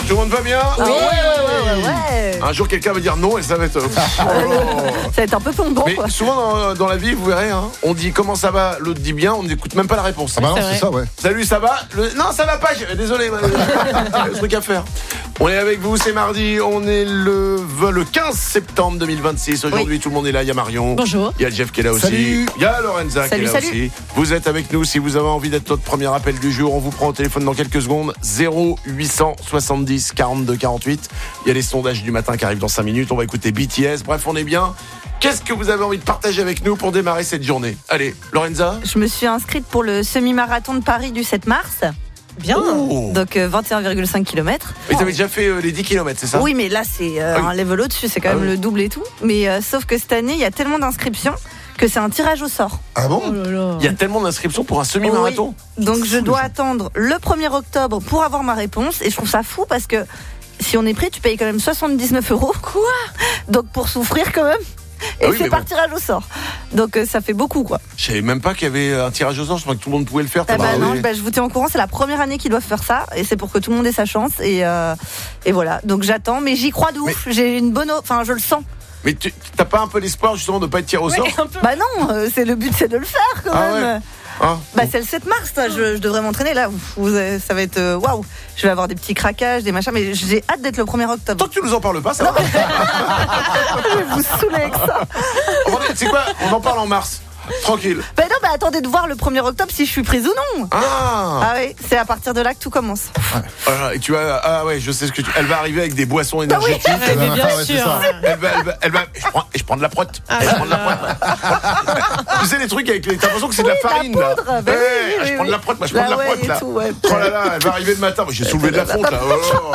Tout le monde va bien? Oui, ouais. Un jour, quelqu'un va dire non et ça va être... Ça va être un peu plombant, Mais quoi. souvent dans la vie, vous verrez, hein, on dit comment ça va, l'autre dit bien, on n'écoute même pas la réponse. Ah bah non, c'est ça, ouais. Salut, ça va? Non, ça va pas, désolé, le truc à faire. On est avec vous, c'est mardi, on est le 15 septembre 2026. Aujourd'hui, tout le monde est là, il y a Marion. Bonjour. Il y a Jeff qui est là aussi. Salut. Il y a Lorenza qui est là aussi. Vous êtes avec nous, si vous avez envie d'être notre premier appel du jour, on vous prend au téléphone dans quelques secondes. 0870 42 48. Il y a les sondages du matin qui arrivent dans 5 minutes, on va écouter BTS. Bref, on est bien. Qu'est-ce que vous avez envie de partager avec nous pour démarrer cette journée? Allez, Lorenza. Je me suis inscrite pour le semi-marathon de Paris du 7 mars. Bien. Oh. Donc 21,5 km. Mais t'avais déjà fait les 10 km, c'est ça? Oui, mais là, c'est un level au-dessus. C'est quand même le double et tout. Mais sauf que cette année, il y a tellement d'inscriptions que c'est un tirage au sort. Ah bon? Oh là là. Il y a tellement d'inscriptions pour un semi-marathon. Oui. Donc je dois attendre le 1er octobre pour avoir ma réponse. Et je trouve ça fou parce que si on est pris, tu payes quand même 79 €. Quoi? Donc pour souffrir quand même. Et oui, c'est mais par bon. tirage au sort. Donc ça fait beaucoup, quoi. Je savais même pas qu'il y avait un tirage au sort, je crois que tout le monde pouvait le faire. Ah bah non, oui. je vous tiens au courant, c'est la première année qu'ils doivent faire ça. Et c'est pour que tout le monde ait sa chance. Et voilà, donc j'attends, mais j'y crois de ouf. J'ai une bonne... Enfin, je le sens. Mais t'as pas un peu l'espoir justement de pas être tiré au sort? Un peu. Bah non, c'est le but, c'est de le faire quand Ah même. ouais. Hein? Bah c'est le 7 mars, ça, je devrais m'entraîner là. Ça va être waouh. Je vais avoir des petits craquages, des machins, mais j'ai hâte d'être le 1er octobre. Tant que tu nous en parles pas, ça va. Je vais vous saouler avec ça. C'est quoi? On en parle en mars. Tranquille. Bah non, bah attendez de voir le 1er octobre si je suis prise ou non. Ah oui, c'est à partir de là que tout commence. Voilà, et tu vas... Ah ouais, je sais ce que tu... Elle va arriver avec des boissons énergétiques. Ouais, mais bien Ah ouais, c'est sûr. ça. Elle va... Je prends de la prot. Ah Je là prends de la là. prot. Tu sais les trucs avec les... T'as l'impression que c'est de la Oui, de la farine là. poudre. Bah oui, Je prends de la prot, moi je prends de la Bah prot ouais, là. et tout, ouais. Oh là là, elle va arriver le matin. J'ai soulevé de la fonte là.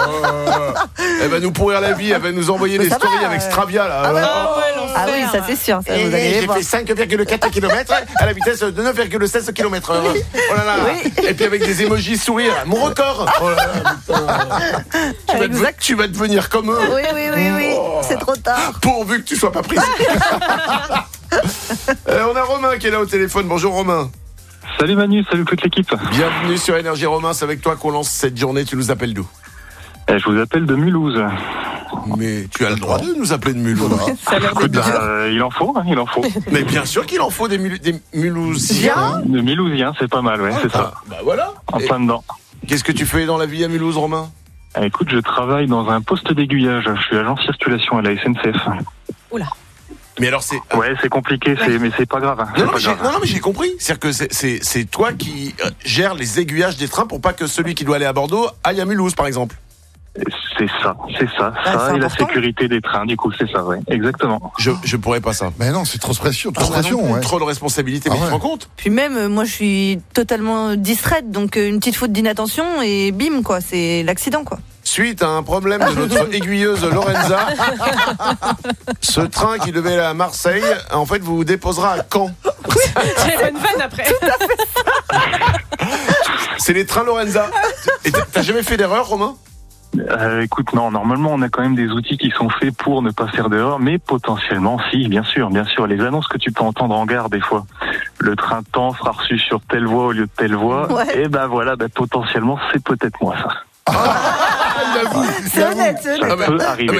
Elle va nous pourrir la vie, elle va nous envoyer Mais des ça stories va, avec Stravia là. Ah ouais. Ah ouais, l'enfer. Ah oui, ça c'est sûr, ça, vous allez J'ai voir. fait 5,4 km à la vitesse de 9,16 km/h. Oh là là. Oui. Et puis avec des emojis sourires. Mon record. Oh là là, putain. Exact. Tu vas devenir comme eux. Oui, c'est trop tard. Pourvu que tu sois pas prise. On a Romain qui est là au téléphone. Bonjour Romain. Salut Manu, salut toute l'équipe. Bienvenue sur Énergie Romain. C'est avec toi qu'on lance cette journée. Tu nous appelles d'où? Je vous appelle de Mulhouse. Mais tu as le droit de nous appeler de Mulhouse. Ça a l'air Écoute, d'être dur. il en faut, il en faut. Mais bien sûr qu'il en faut des Mulhousiens. De Mulhousien, c'est pas mal, ouais, c'est ça. Bah voilà. En Et plein dedans. qu'est-ce que tu fais dans la vie à Mulhouse, Romain? Écoute, je travaille dans un poste d'aiguillage. Je suis agent circulation à la SNCF. Mais alors c'est... Ouais, c'est compliqué, mais c'est pas grave. Non, C'est pas grave. mais j'ai compris. C'est-à-dire que c'est toi qui gères les aiguillages des trains pour pas que celui qui doit aller à Bordeaux aille à Mulhouse, par exemple. C'est ça. c'est Ça et la important. sécurité des trains, du coup, c'est ça, ouais. Exactement. Je pourrais pas ça. Mais non, c'est trop de pression, ouais. Trop de responsabilité, mais Ah tu te ouais. rends compte? Puis même, moi je suis totalement distraite, donc une petite faute d'inattention et bim, quoi, c'est l'accident, quoi. Suite à un problème de notre aiguilleuse Lorenza, ce train qui devait aller à Marseille, en fait, vous déposera à Caen. J'ai une vanne après. C'est les trains Lorenza. Et t'as jamais fait d'erreur, Romain? Écoute, non, normalement, on a quand même des outils qui sont faits pour ne pas faire d'erreur, mais potentiellement, si, bien sûr. Les annonces que tu peux entendre en gare, des fois. Le train temps sera reçu sur telle voie au lieu de telle voie. Ouais. Et ben voilà, potentiellement, c'est peut-être moi, ça. C'est honnête, c'est honnête. Ah, mais- Ça peut arriver.